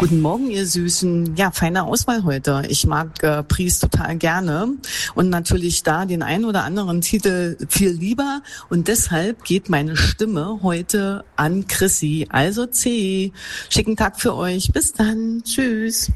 Guten Morgen, ihr Süßen. Ja, feine Auswahl heute. Ich mag Priest total gerne und natürlich da den einen oder anderen Titel viel lieber. Und deshalb geht meine Stimme heute an Chrissy, also C. Schicken Tag für euch. Bis dann. Tschüss.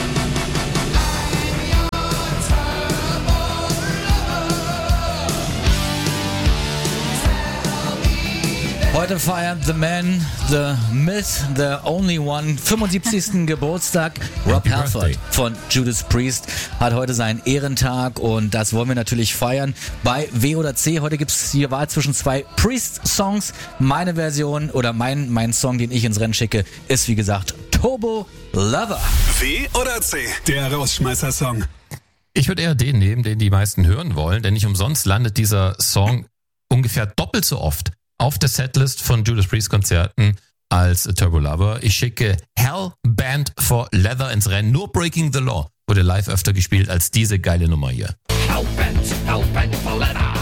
Heute feiert The Man, The Myth, The Only One 75. Geburtstag. Rob Halford von Judas Priest hat heute seinen Ehrentag und das wollen wir natürlich feiern bei W oder C. Heute gibt's hier Wahl zwischen zwei Priest-Songs. Meine Version oder mein Song, den ich ins Rennen schicke, ist wie gesagt Turbo Lover. W oder C, der Rausschmeißer-Song. Ich würde eher den nehmen, den die meisten hören wollen, denn nicht umsonst landet dieser Song ungefähr doppelt so oft auf der Setlist von Judas Priest Konzerten als Turbo Lover. Ich schicke Hell Band for Leather ins Rennen. Nur Breaking the Law wurde live öfter gespielt als diese geile Nummer hier. Hell Band for Leather.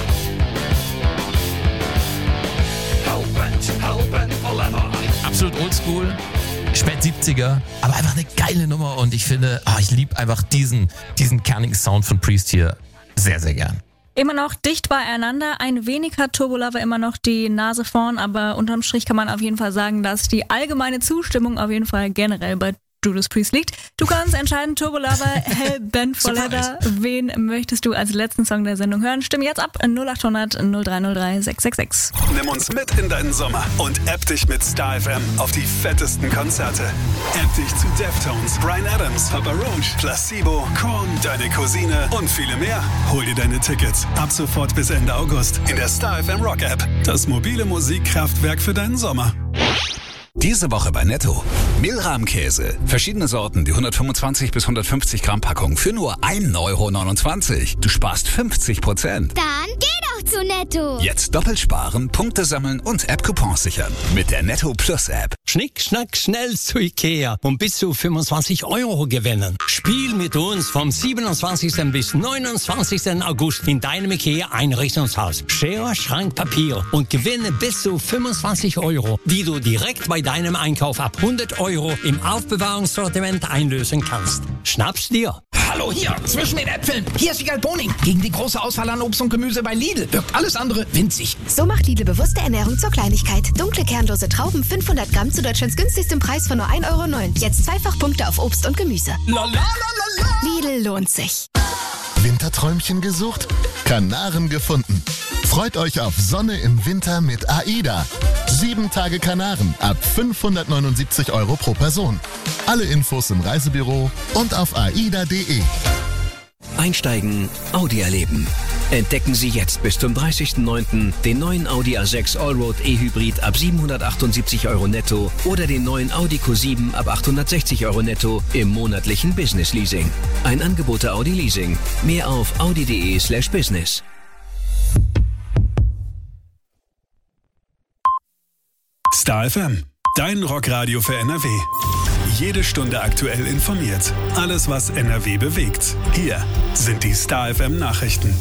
Hell Band for Leather. Absolut oldschool, spät 70er, aber einfach eine geile Nummer und ich finde, ich liebe einfach diesen kernigen Sound von Priest hier sehr, sehr gern. Immer noch dicht beieinander, ein wenig hat Turbo Lover immer noch die Nase vorn, aber unterm Strich kann man auf jeden Fall sagen, dass die allgemeine Zustimmung auf jeden Fall generell bei Judas Priest liegt. Du kannst entscheiden, Turbo Lover, Hell Band for Leather, wen möchtest du als letzten Song der Sendung hören? Stimme jetzt ab 0800 0303 666. Nimm uns mit in deinen Sommer und app dich mit Star FM auf die fettesten Konzerte. App dich zu Deftones, Bryan Adams, Papa Roach, Placebo, Korn, Deine Cousine und viele mehr. Hol dir deine Tickets ab sofort bis Ende August in der Star FM Rock App. Das mobile Musikkraftwerk für deinen Sommer. Diese Woche bei Netto. Mehlrahmkäse. Verschiedene Sorten, die 125 bis 150 Gramm Packung für nur 1,29 €. Du sparst 50%. Dann geh doch zu Netto. Jetzt doppelt sparen, Punkte sammeln und App-Coupons sichern. Mit der Netto Plus App. Schnick, schnack, schnell zu Ikea und bis zu 25 € gewinnen. Spiel mit uns vom 27. bis 29. August in deinem Ikea-Einrichtungshaus. Schere, Schrank, Papier und gewinne bis zu 25 €, die du direkt bei deinem Einkauf ab 100 € im Aufbewahrungssortiment einlösen kannst. Schnapp's dir. Hallo hier, zwischen den Äpfeln. Hier ist Wiegald Boning. Gegen die große Auswahl an Obst und Gemüse bei Lidl wirkt alles andere winzig. So macht Lidl bewusste Ernährung zur Kleinigkeit. Dunkle kernlose Trauben 500 Gramm zu Deutschlands günstigstem Preis von nur 1,09 €. Jetzt zweifach Punkte auf Obst und Gemüse. Lidl lohnt sich. Winterträumchen gesucht? Kanaren gefunden. Freut euch auf Sonne im Winter mit AIDA. 7 Tage Kanaren ab 579 € pro Person. Alle Infos im Reisebüro und auf aida.de. Einsteigen, Audi erleben. Entdecken Sie jetzt bis zum 30.09. den neuen Audi A6 Allroad E-Hybrid ab 778 € netto oder den neuen Audi Q7 ab 860 € netto im monatlichen Business Leasing. Ein Angebot der Audi Leasing. Mehr auf audi.de/business. Star FM, dein Rockradio für NRW. Jede Stunde aktuell informiert. Alles, was NRW bewegt. Hier sind die Star FM Nachrichten.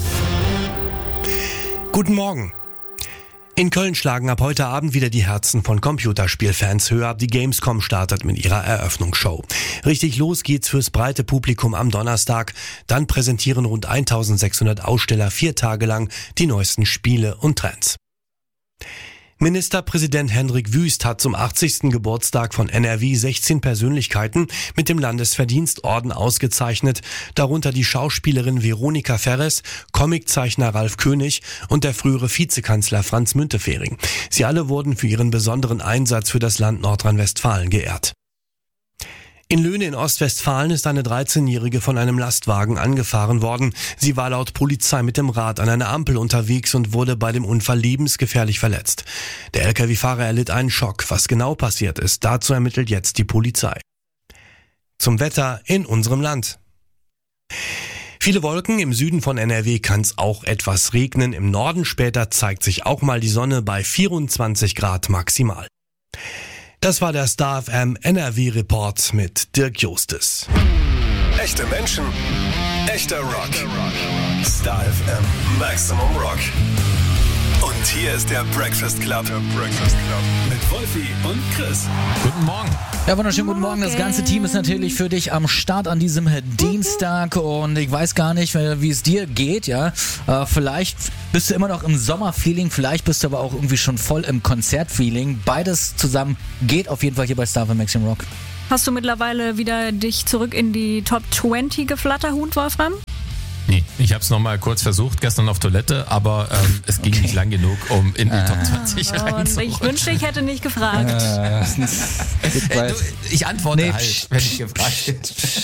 Guten Morgen. In Köln schlagen ab heute Abend wieder die Herzen von Computerspielfans höher. Die Gamescom startet mit ihrer Eröffnungsshow. Richtig los geht's fürs breite Publikum am Donnerstag. Dann präsentieren rund 1600 Aussteller 4 Tage lang die neuesten Spiele und Trends. Ministerpräsident Hendrik Wüst hat zum 80. Geburtstag von NRW 16 Persönlichkeiten mit dem Landesverdienstorden ausgezeichnet, darunter die Schauspielerin Veronika Ferres, Comiczeichner Ralf König und der frühere Vizekanzler Franz Müntefering. Sie alle wurden für ihren besonderen Einsatz für das Land Nordrhein-Westfalen geehrt. In Löhne in Ostwestfalen ist eine 13-Jährige von einem Lastwagen angefahren worden. Sie war laut Polizei mit dem Rad an einer Ampel unterwegs und wurde bei dem Unfall lebensgefährlich verletzt. Der Lkw-Fahrer erlitt einen Schock. Was genau passiert ist, dazu ermittelt jetzt die Polizei. Zum Wetter in unserem Land. Viele Wolken, im Süden von NRW kann es auch etwas regnen. Im Norden später zeigt sich auch mal die Sonne bei 24 Grad maximal. Das war der Star FM NRW Report mit Dirk Justus. Echte Menschen, echter Rock. Star FM Maximum Rock. Und hier ist der Breakfast Club. Mit Wolfi und Chris. Guten Morgen. Ja, wunderschönen guten Morgen. Das ganze Team ist natürlich für dich am Start an diesem Dienstag und ich weiß gar nicht, wie es dir geht, ja. Vielleicht bist du immer noch im Sommerfeeling, vielleicht bist du aber auch irgendwie schon voll im Konzertfeeling. Beides zusammen geht auf jeden Fall hier bei Star FM Maximum Rock. Hast du mittlerweile wieder dich zurück in die Top 20 geflatterhuhnt, Wolfram? Nee, ich habe es nochmal kurz versucht, gestern auf Toilette, aber es ging nicht lang genug, um in die Top 20 reinzuholen. Ich wünschte, ich hätte nicht gefragt. Ich antworte halt, wenn ich gefragt hätte.